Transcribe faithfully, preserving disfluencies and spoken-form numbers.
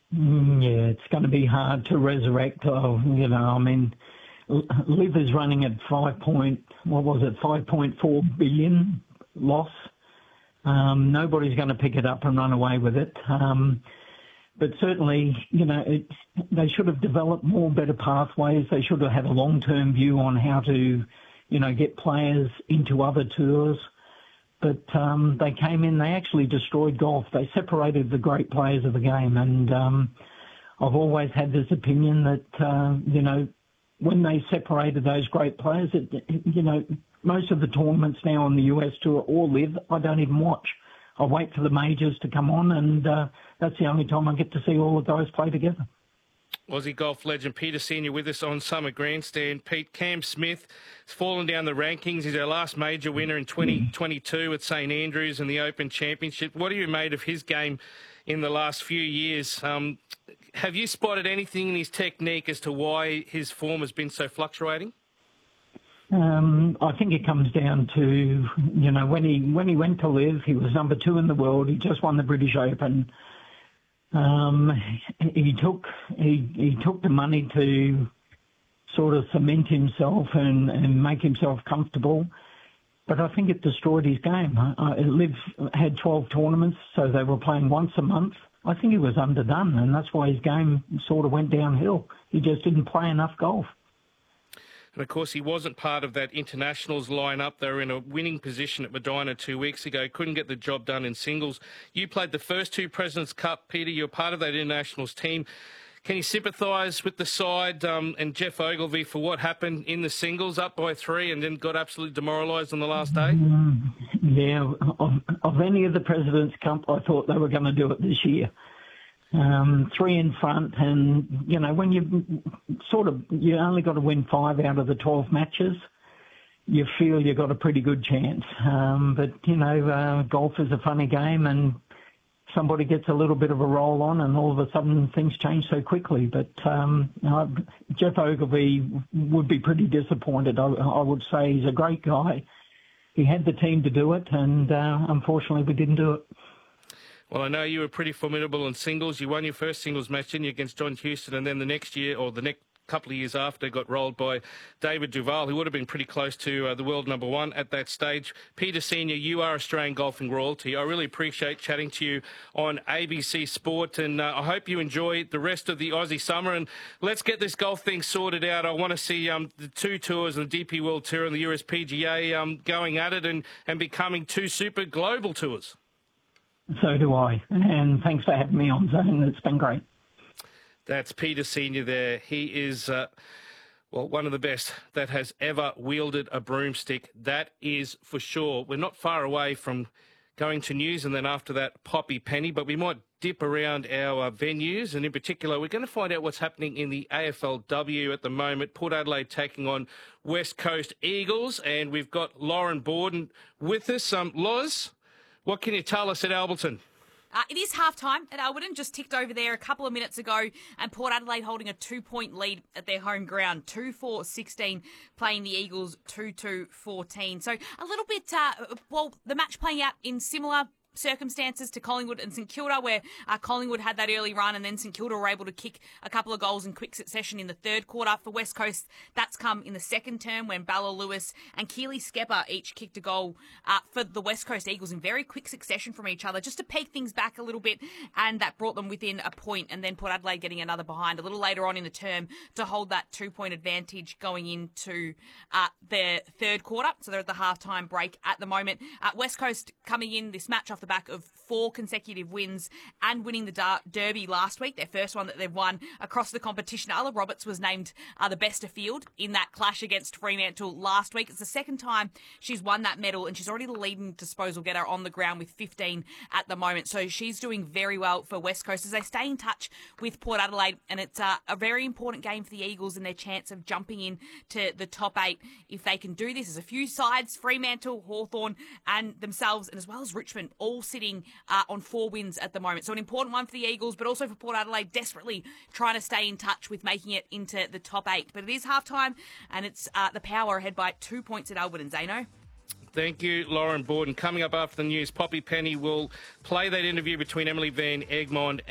Mm, yeah, it's going to be hard to resurrect. Oh, you know, I mean, Liv is running at five point, what was it, five point four billion loss. Um, nobody's going to pick it up and run away with it. Um, but certainly, you know, it, they should have developed more better pathways. They should have had a long-term view on how to, you know, get players into other tours. But um, they came in, they actually destroyed golf. They separated the great players of the game. And um, I've always had this opinion that, uh, you know, when they separated those great players, it, you know, most of the tournaments now on the U S Tour or Live, I don't even watch. I wait for the majors to come on, and uh, that's the only time I get to see all the guys play together. Aussie golf legend Peter Senior with us on Summer Grandstand. Pete, Cam Smith has fallen down the rankings. He's our last major winner in twenty twenty-two at St Andrews and the Open Championship. What have you made of his game in the last few years? Um, have you spotted anything in his technique as to why his form has been so fluctuating? Um, I think it comes down to, you know, when he when he went to Live, he was number two in the world. He just won the British Open. Um, he took he, he took the money to sort of cement himself and, and make himself comfortable. But I think it destroyed his game. Uh, Liv had twelve tournaments, so they were playing once a month. I think he was underdone, and that's why his game sort of went downhill. He just didn't play enough golf. And, of course, he wasn't part of that internationals lineup. They were in a winning position at Medina two weeks ago. Couldn't get the job done in singles. You played the first two Presidents' Cup, Peter. You're part of that internationals team. Can you sympathise with the side um, and Geoff Ogilvy for what happened in the singles, up by three, and then got absolutely demoralised on the last day? Mm, yeah, of, of any of the Presidents' Cup, I thought they were going to do it this year. Um, three in front, and, you know, when you sort of, you only got to win five out of the twelve matches, you feel you've got a pretty good chance. Um, but, you know, uh, golf is a funny game, and somebody gets a little bit of a roll on, and all of a sudden things change so quickly. But um, uh, Geoff Ogilvy would be pretty disappointed. I, I would say he's a great guy. He had the team to do it, and uh, unfortunately we didn't do it. Well, I know you were pretty formidable in singles. You won your first singles match, didn't you, against John Houston, and then the next year, or the next couple of years after, got rolled by David Duval, who would have been pretty close to uh, the world number one at that stage. Peter Senior, you are Australian golfing royalty. I really appreciate chatting to you on A B C Sport, and uh, I hope you enjoy the rest of the Aussie summer, and let's get this golf thing sorted out. I want to see um, the two tours, the D P World Tour and the U S P G A, um, going at it and, and becoming two super global tours. So do I. And thanks for having me on, Zane. It's been great. That's Peter Senior there. He is, uh, well, one of the best that has ever wielded a broomstick. That is for sure. We're not far away from going to news and then after that, Poppy Penny, but we might dip around our uh, venues, and in particular, we're going to find out what's happening in the A F L W at the moment. Port Adelaide taking on West Coast Eagles, and we've got Lauren Borden with us. Um, Loz, what can you tell us at Alberton? Uh, it is half-time at Alberton, just ticked over there a couple of minutes ago, and Port Adelaide holding a two-point lead at their home ground, two four sixteen, playing the Eagles two two fourteen. So a little bit, uh, well, the match playing out in similar circumstances to Collingwood and St Kilda, where uh, Collingwood had that early run and then St Kilda were able to kick a couple of goals in quick succession in the third quarter. For West Coast, that's come in the second term when Balla Lewis and Keely Skepper each kicked a goal uh, for the West Coast Eagles in very quick succession from each other, just to peg things back a little bit, and that brought them within a point, and then Port Adelaide getting another behind a little later on in the term to hold that two-point advantage going into uh, their third quarter. So they're at the half-time break at the moment. Uh, West Coast coming in this match off the back of four consecutive wins and winning the Dar- Derby last week, their first one that they've won across the competition. Arla Roberts was named uh, the best of field in that clash against Fremantle last week. It's the second time she's won that medal, and she's already the leading disposal getter on the ground with fifteen at the moment. So she's doing very well for West Coast as they stay in touch with Port Adelaide, and it's uh, a very important game for the Eagles and their chance of jumping in to the top eight if they can do this. There's a few sides, Fremantle, Hawthorn and themselves, and as well as Richmond, all sitting uh, on four wins at the moment. So an important one for the Eagles, but also for Port Adelaide, desperately trying to stay in touch with making it into the top eight. But it is half-time, and it's uh, the Power ahead by two points at Alberton. Zano? Thank you, Lauren Borden. Coming up after the news, Poppy Penny will play that interview between Emily Van Egmond